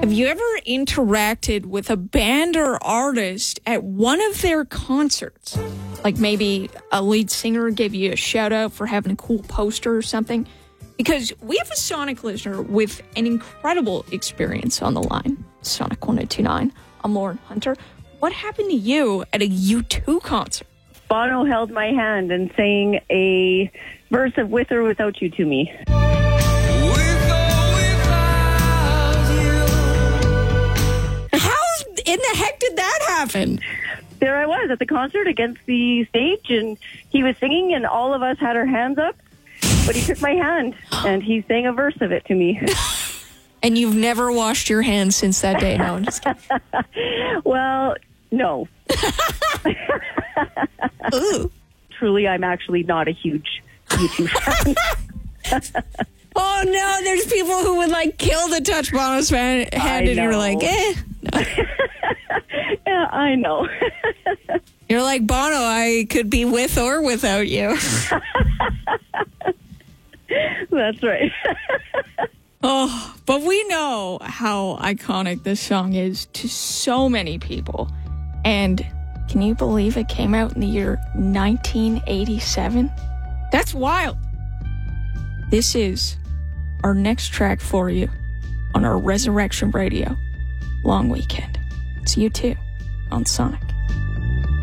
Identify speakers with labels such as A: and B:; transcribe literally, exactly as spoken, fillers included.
A: Have you ever interacted with a band or artist at one of their concerts? Like maybe a lead singer gave you a shout out for having a cool poster or something? Because we have a Sonic listener with an incredible experience on the line. Sonic one oh two nine. I'm Lauren Hunter. What happened to you at a U two concert?
B: Bono held my hand and sang a verse of With or Without You to me.
A: In the heck did that happen?
B: There I was at the concert against the stage, and he was singing, and all of us had our hands up, but he took my hand, and he sang a verse of it to me.
A: And you've never washed your hands since that day? No, I'm just kidding.
B: Well, no.
A: Ooh.
B: Truly, I'm actually not a huge YouTube fan.
A: Oh, no, there's people who would, like, kill the touch Bono's hand, and you're like, eh. No.
B: Yeah, I know.
A: You're like, Bono, I could be with or without you.
B: That's right.
A: Oh, but we know how iconic this song is to so many people. And can you believe it came out in the year nineteen eighty-seven? That's wild. This is our next track for you on our Resurrection Radio Long Weekend. It's U two on Sonic.